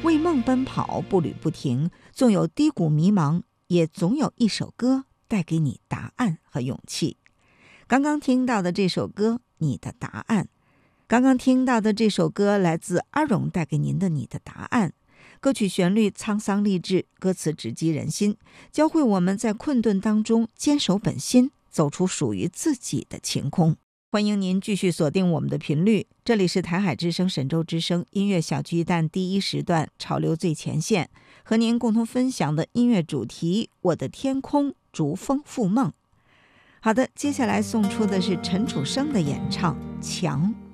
为梦奔跑，步履不停，纵有低谷迷茫，也总有一首歌带给你答案和勇气。刚刚听到的这首歌《你的答案》，刚刚听到的这首歌来自阿荣带给您的《你的答案》。歌曲旋律沧桑励志，歌词直击人心，教会我们在困顿当中坚守本心，走出属于自己的晴空。欢迎您继续锁定我们的频率，这里是台海之声沈州之声音乐小巨蛋第1时段潮流最前线，和您共同分享的音乐主题我的天空逐风赴梦。好的，接下来送出的是陈楚生的演唱《墙》。